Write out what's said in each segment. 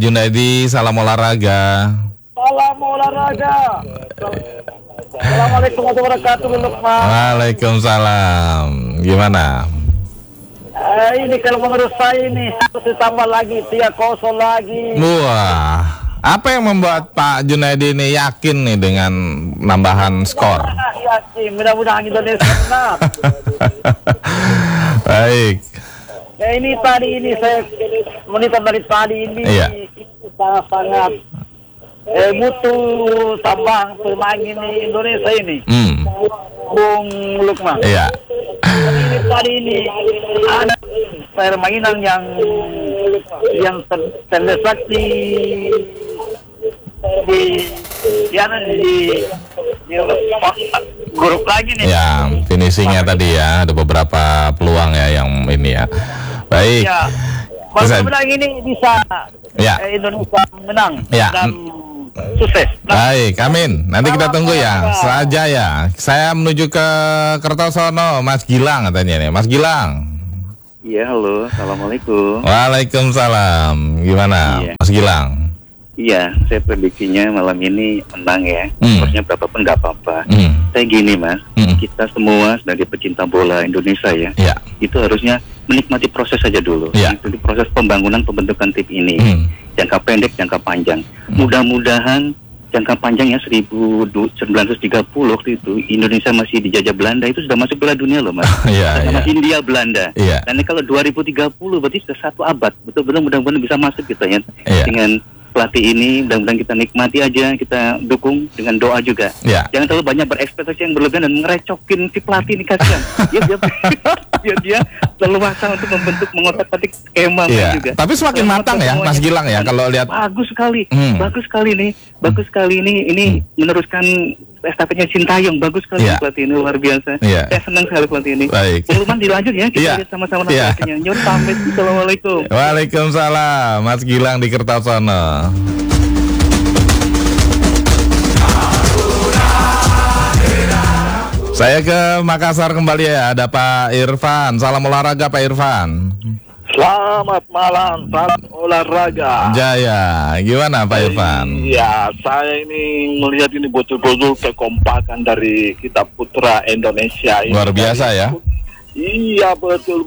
Junaidi, salam olahraga. Salam olahraga. Assalamualaikum warahmatullahi wabarakatuh, Lukman. Waalaikumsalam. Gimana? Ini kalau menurut saya ini harus ditambah lagi 3-0 lagi. Wah, apa yang membuat Pak Junaidi ini yakin nih dengan nambahan skor? Yakin, mudah-mudahan Indonesia menang. Baik. Ya ini saya monitor dari tadi ini. Iya. Sangat mutu tambang pemain ini Indonesia ini. Bung Lukman. Iya. Tadi ini ada permainan yang terdesak di grup lagi nih. Ya, finishingnya tadi ya, ada beberapa peluang ya yang ini ya. Baik. Ya, mudah-mudahan ini bisa Indonesia menang dan sukses. Baik, amin. Nanti kita tunggu ya. Saja ya. Saya menuju ke Kertosono, Mas Gilang katanya nih. Mas Gilang. Iya, halo. Assalamualaikum. Waalaikumsalam. Gimana, Mas Gilang? Iya, saya prediksinya malam ini menang ya. Skornya berapapun nggak apa-apa. Saya gini, Mas. Kita semua sebagai pecinta bola Indonesia ya. Itu harusnya menikmati proses saja dulu. Itu proses pembangunan pembentukan tim ini. Jangka pendek, jangka panjang. Mudah-mudahan jangka panjangnya 1930 waktu itu Indonesia masih dijajah Belanda, itu sudah masuk Piala Dunia loh, Mas. Sama India, Belanda. Dan kalau 2030 berarti sudah 1 abad. Betul-betul mudah-mudahan bisa masuk gitu ya. Dengan pelatih ini, mudah-mudahan kita nikmati aja, kita dukung dengan doa juga. Jangan terlalu banyak berekspektasi yang berlebihan dan ngerecokin si pelatih ini, kasihan. Biar dia leluasa untuk mengotak-atik skema juga. Tapi semakin matang ya, Mas Gilang ya, kalau lihat. Bagus sekali, bagus sekali nih. Ini meneruskan estafetnya Sintayong, bagus sekali pelatih ini, luar biasa. Saya senang sekali pelatih ini. Baik. Luman dilanjut ya, kita lihat sama-sama pelatihnya. Nyur pamit, assalamualaikum. Waalaikumsalam, Mas Gilang di Kertosono. Saya ke Makassar kembali ya, ada Pak Irfan. Salam olahraga Pak Irfan. Selamat malam, salam olahraga. Jaya, gimana Pak Irfan? Iya, saya ini melihat ini betul-betul kekompakan dari kita putra Indonesia ini. Luar biasa ya? Iya, betul.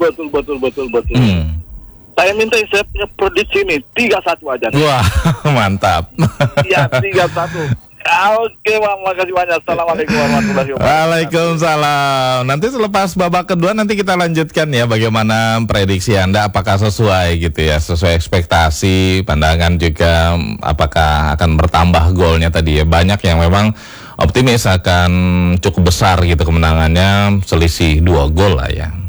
Saya minta saya punya prediksi ini 3-1 aja. Wah, mantap. Iya, 3-1. Oke, Bang, makasih banyak. Assalamualaikum warahmatullahi wabarakatuh. Waalaikumsalam. Nanti selepas babak kedua nanti kita lanjutkan ya, bagaimana prediksi Anda, apakah sesuai gitu ya, sesuai ekspektasi, pandangan juga, apakah akan bertambah golnya tadi ya. Banyak yang memang optimis akan cukup besar gitu kemenangannya, selisih 2 gol lah ya.